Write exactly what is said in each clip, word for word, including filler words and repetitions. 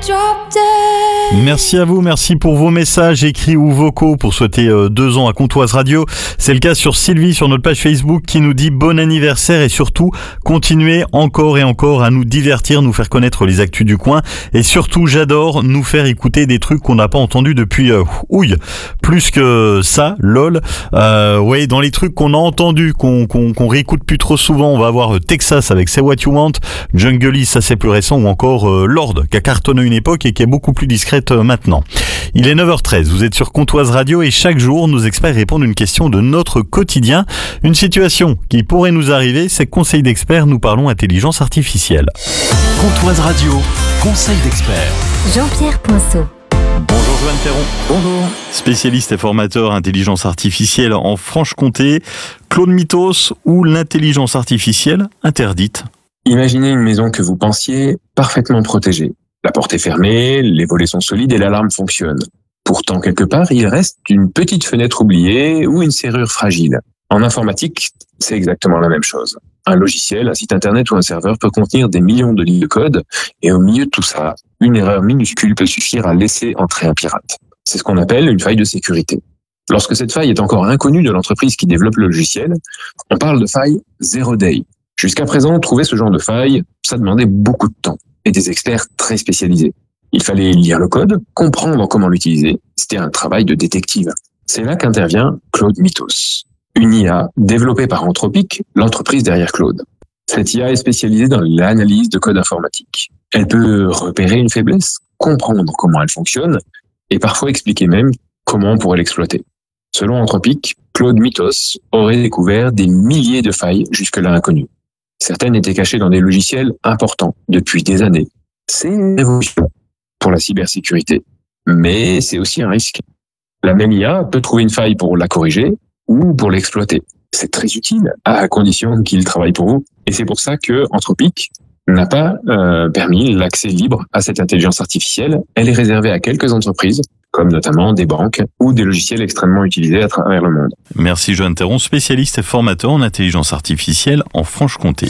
Merci à vous, merci pour vos messages écrits ou vocaux pour souhaiter euh, deux ans à Comtoise Radio. C'est le cas sur Sylvie sur notre page Facebook qui nous dit bon anniversaire et surtout continuez encore et encore à nous divertir, nous faire connaître les actus du coin et surtout j'adore nous faire écouter des trucs qu'on n'a pas entendus depuis euh, ouille. Plus que ça, lol. Euh, ouais, dans les trucs qu'on a entendus, qu'on, qu'on, qu'on réécoute plus trop souvent, on va avoir euh, Texas avec Say What You Want, Jungle Is, ça c'est plus récent, ou encore euh, Lord qui a cartonné une époque et qui est beaucoup plus discrète maintenant. Il est neuf heures treize, vous êtes sur Comtoise Radio et chaque jour, nos experts répondent à une question de notre quotidien. Une situation qui pourrait nous arriver, c'est conseil d'experts, nous parlons intelligence artificielle. Comtoise Radio, conseil d'experts. Jean-Pierre Poinceau. Bonjour Joanne Perron. Bonjour. Spécialiste et formateur intelligence artificielle en Franche-Comté. Claude Mythos ou l'intelligence artificielle interdite? Imaginez une maison que vous pensiez parfaitement protégée. La porte est fermée, les volets sont solides et l'alarme fonctionne. Pourtant, quelque part, il reste une petite fenêtre oubliée ou une serrure fragile. En informatique, c'est exactement la même chose. Un logiciel, un site internet ou un serveur peut contenir des millions de lignes de code et au milieu de tout ça, une erreur minuscule peut suffire à laisser entrer un pirate. C'est ce qu'on appelle une faille de sécurité. Lorsque cette faille est encore inconnue de l'entreprise qui développe le logiciel, on parle de faille zero day. Jusqu'à présent, trouver ce genre de faille, ça demandait beaucoup de temps et des experts très spécialisés. Il fallait lire le code, comprendre comment l'utiliser. C'était un travail de détective. C'est là qu'intervient Claude Mythos, une I A développée par Anthropic, l'entreprise derrière Claude. Cette I A est spécialisée dans l'analyse de code informatique. Elle peut repérer une faiblesse, comprendre comment elle fonctionne et parfois expliquer même comment on pourrait l'exploiter. Selon Anthropic, Claude Mythos aurait découvert des milliers de failles jusque-là inconnues. Certaines étaient cachées dans des logiciels importants depuis des années. C'est une révolution pour la cybersécurité, mais c'est aussi un risque. La même I A peut trouver une faille pour la corriger ou pour l'exploiter. C'est très utile à condition qu'il travaille pour vous. Et c'est pour ça que Anthropic n'a pas euh, permis l'accès libre à cette intelligence artificielle. Elle est réservée à quelques entreprises, comme notamment des banques ou des logiciels extrêmement utilisés à travers le monde. Merci Joanne Perron, spécialiste et formateur en intelligence artificielle en Franche-Comté.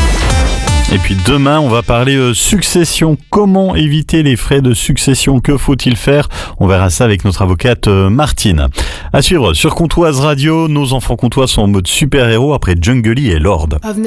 Et puis demain, on va parler euh, succession. Comment éviter les frais de succession? Que faut-il faire? On verra ça avec notre avocate euh, Martine. À suivre sur Comtoise Radio, nos enfants comtois sont en mode super-héros après Jungle et Lord.